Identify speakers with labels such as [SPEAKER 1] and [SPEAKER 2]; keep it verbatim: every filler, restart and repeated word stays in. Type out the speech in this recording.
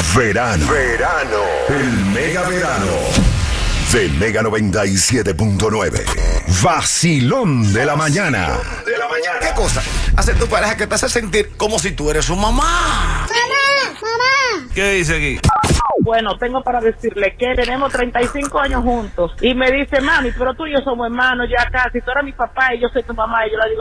[SPEAKER 1] Verano. Verano. El mega verano. De Mega noventa y siete punto nueve. Vacilón de la mañana. De la mañana.
[SPEAKER 2] ¿Qué cosa hace tu pareja que te hace sentir como si tú eres su mamá?
[SPEAKER 3] ¡Mamá! ¡Mamá!
[SPEAKER 4] ¿Qué dice aquí?
[SPEAKER 5] Bueno, tengo para decirle que tenemos treinta y cinco años juntos. Y me dice, mami, pero tú y yo somos hermanos ya casi. Tú eres mi papá y yo soy tu mamá. Y yo le digo,